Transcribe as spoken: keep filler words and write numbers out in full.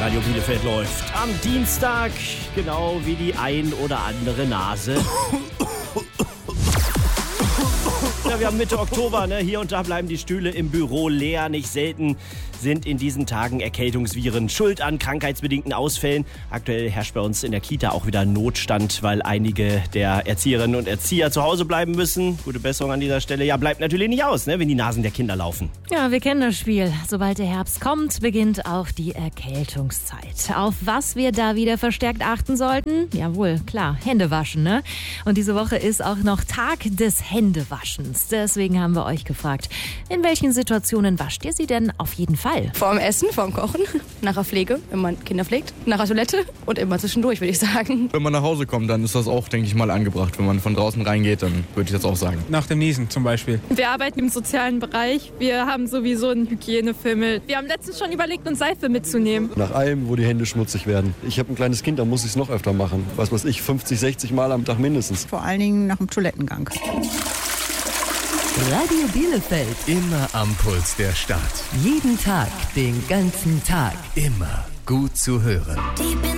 Radio Bielefeld läuft am Dienstag, genau wie die ein oder andere Nase. Ja, wir haben Mitte Oktober, ne? Hier und da bleiben die Stühle im Büro leer. Nicht selten sind in diesen Tagen Erkältungsviren schuld an krankheitsbedingten Ausfällen. Aktuell herrscht bei uns in der Kita auch wieder Notstand, weil einige der Erzieherinnen und Erzieher zu Hause bleiben müssen. Gute Besserung an dieser Stelle. Ja, bleibt natürlich nicht aus, ne? Wenn die Nasen der Kinder laufen. Ja, wir kennen das Spiel. Sobald der Herbst kommt, beginnt auch die Erkältungszeit. Auf was wir da wieder verstärkt achten sollten? Jawohl, klar, Hände waschen, ne? Und diese Woche ist auch noch Tag des Händewaschens. Deswegen haben wir euch gefragt, in welchen Situationen wascht ihr sie denn auf jeden Fall? Vor dem Essen, vor dem Kochen, nach der Pflege, wenn man Kinder pflegt, nach der Toilette und immer zwischendurch, würde ich sagen. Wenn man nach Hause kommt, dann ist das auch, denke ich mal, angebracht. Wenn man von draußen reingeht, dann würde ich das auch sagen. Nach dem Niesen zum Beispiel. Wir arbeiten im sozialen Bereich. Wir haben sowieso einen Hygienefimmel. Wir haben letztens schon überlegt, uns Seife mitzunehmen. Nach allem, wo die Hände schmutzig werden. Ich habe ein kleines Kind, da muss ich es noch öfter machen. Was weiß ich, fünfzig, sechzig Mal am Tag mindestens. Vor allen Dingen nach dem Toilettengang. Radio Bielefeld. Immer am Puls der Stadt. Jeden Tag, den ganzen Tag. Immer gut zu hören.